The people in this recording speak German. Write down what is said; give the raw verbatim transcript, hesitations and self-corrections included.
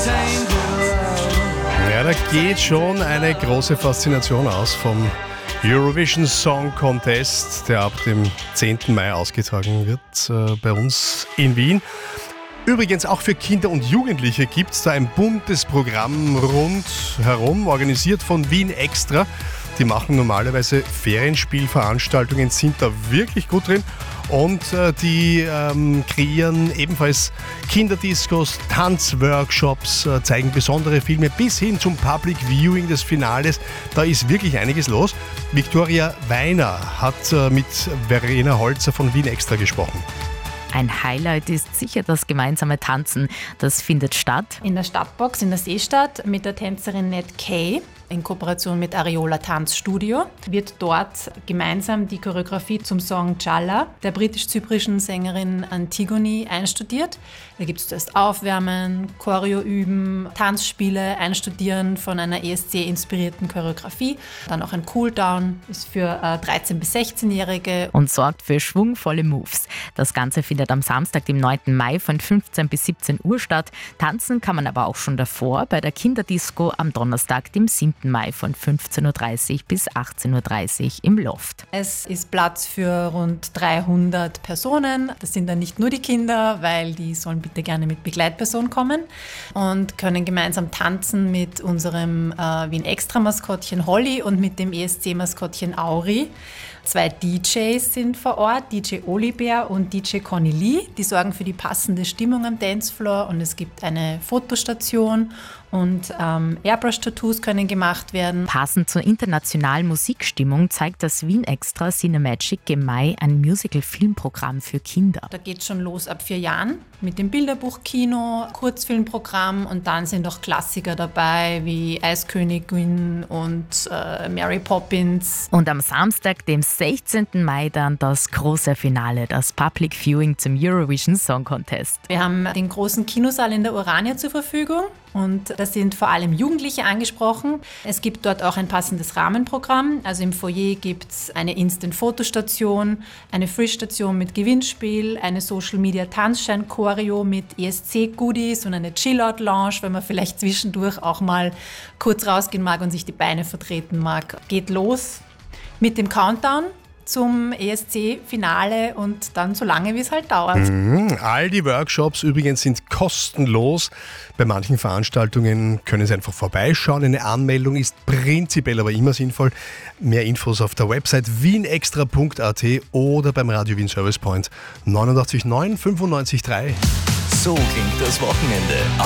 Ja, da geht schon eine große Faszination aus vom Eurovision Song Contest, der ab dem zehnten Mai ausgetragen wird äh, bei uns in Wien. Übrigens auch für Kinder und Jugendliche gibt es da ein buntes Programm rundherum, organisiert von Wien Extra. Die machen normalerweise Ferienspielveranstaltungen, sind da wirklich gut drin. Und äh, die ähm, kreieren ebenfalls Kinderdiscos, Tanzworkshops, äh, zeigen besondere Filme bis hin zum Public Viewing des Finales. Da ist wirklich einiges los. Viktoria Weiner hat äh, mit Verena Holzer von Wien Extra gesprochen. Ein Highlight ist sicher das gemeinsame Tanzen. Das findet statt in der Stadtbox in der Seestadt mit der Tänzerin Ned Kay. In Kooperation mit Areola Tanzstudio wird dort gemeinsam die Choreografie zum Song Challa der britisch-zyprischen Sängerin Antigone einstudiert. Da gibt es zuerst Aufwärmen, Choreo üben, Tanzspiele, Einstudieren von einer E S C-inspirierten Choreografie. Dann auch ein Cooldown, ist für äh, dreizehn- bis sechzehnjährige. Und sorgt für schwungvolle Moves. Das Ganze findet am Samstag, dem neunten Mai von fünfzehn bis siebzehn Uhr statt. Tanzen kann man aber auch schon davor bei der Kinderdisco am Donnerstag, dem siebten Mai von fünfzehn Uhr dreißig bis achtzehn Uhr dreißig im Loft. Es ist Platz für rund dreihundert Personen. Das sind dann nicht nur die Kinder, weil die sollen bitte gerne mit Begleitperson kommen und können gemeinsam tanzen mit unserem äh, Wien-Extra-Maskottchen Holly und mit dem E S C-Maskottchen Auri. Zwei D Js sind vor Ort, D J Olibär und D J Conny Lee. Die sorgen für die passende Stimmung am Dancefloor und es gibt eine Fotostation und ähm, Airbrush-Tattoos können gemacht werden. Passend zur internationalen Musikstimmung zeigt das Wien Extra Cinemagic im Mai ein Musical-Filmprogramm für Kinder. Da geht es schon los ab vier Jahren mit dem Bilderbuchkino, Kurzfilmprogramm und dann sind auch Klassiker dabei wie Eiskönigin und äh, Mary Poppins. Und am Samstag, dem sechzehnten Mai, dann das große Finale, das Public Viewing zum Eurovision Song Contest. Wir haben den großen Kinosaal in der Urania zur Verfügung. Und da sind vor allem Jugendliche angesprochen. Es gibt dort auch ein passendes Rahmenprogramm. Also im Foyer gibt es eine Instant-Fotostation, eine Frisch-Station mit Gewinnspiel, eine Social-Media-Tanzschein-Choreo mit E S C-Goodies und eine Chill-Out-Lounge, wenn man vielleicht zwischendurch auch mal kurz rausgehen mag und sich die Beine vertreten mag. Geht los mit dem Countdown zum E S C-Finale und dann so lange, wie es halt dauert. Mhm. All die Workshops übrigens sind kostenlos. Bei manchen Veranstaltungen können Sie einfach vorbeischauen. Eine Anmeldung ist prinzipiell aber immer sinnvoll. Mehr Infos auf der Website wienextra punkt a t oder beim Radio Wien Service Point neunundachtzig neun fünfundneunzig drei. So klingt das Wochenende.